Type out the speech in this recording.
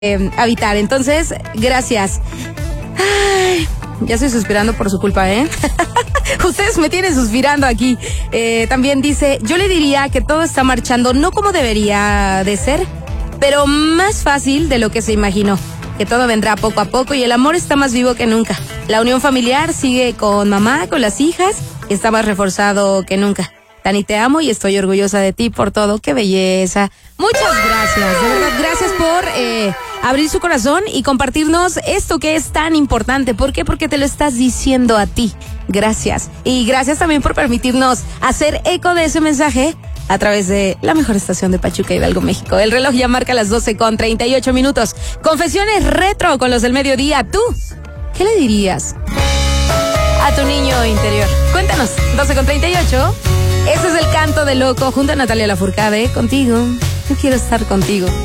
habitar. Entonces, gracias. Ay, ya estoy suspirando por su culpa, ¿eh? Ustedes me tienen suspirando aquí. También dice, yo le diría que todo está marchando no como debería de ser, pero más fácil de lo que se imaginó. Que todo vendrá poco a poco y el amor está más vivo que nunca. La unión familiar sigue con mamá, con las hijas, y está más reforzado que nunca. Dani, te amo y estoy orgullosa de ti por todo. ¡Qué belleza! Muchas gracias, de verdad, gracias por abrir su corazón y compartirnos esto que es tan importante. ¿Por qué? Porque te lo estás diciendo a ti. Gracias. Y gracias también por permitirnos hacer eco de ese mensaje a través de la mejor estación de Pachuca, Hidalgo, México. El reloj ya marca las 12:38. Confesiones retro con los del mediodía. ¿Tú qué le dirías a tu niño interior? Cuéntanos, 12:38. Ese es el canto de loco junto a Natalia Lafourcade. Contigo, yo quiero estar contigo.